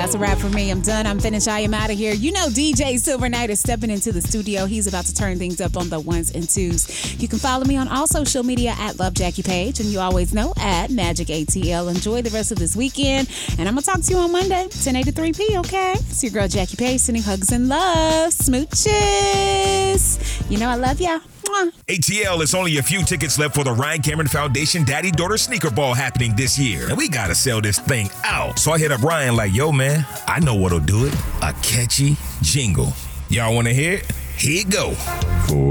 That's a wrap for me. I'm done. I'm finished. I am out of here. You know DJ Silver Knight is stepping into the studio. He's about to turn things up on the ones and twos. You can follow me on all social media at Love Jackie Page, and you always know at Magic ATL. Enjoy the rest of this weekend, and I'm going to talk to you on Monday, 10 a to 3 p, okay? It's your girl Jackie Page sending hugs and love. Smooches. You know I love ya. Mwah. ATL, is only a few tickets left for the Ryan Cameron Foundation Daddy-Daughter Sneaker Ball happening this year. And we gotta sell this thing out. So I hit up Ryan like, yo, man, I know what'll do it. A catchy jingle. Y'all wanna hear it? Here it go.